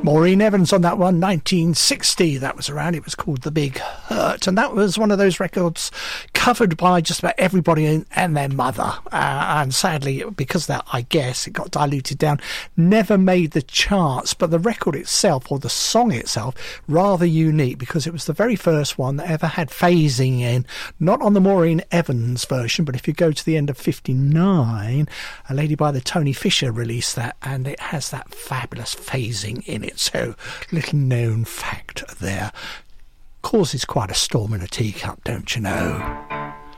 Maureen Evans on that one, 1960, that was around. It was called The Big Hurt, and that was one of those records covered by just about everybody and their mother, and sadly, because of that, I guess, it got diluted down, never made the charts, but the record itself, or the song itself, rather unique, because it was the very first one that ever had phasing in, not on the Maureen Evans version, but if you go to the end of 59, a lady by the Tony Fisher released that, and it has that fabulous phasing in it. So, little known fact there. Causes quite a storm in a teacup, don't you know?